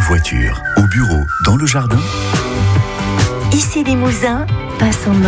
voiture, au bureau, dans le jardin. Ici Limousin, passe en mode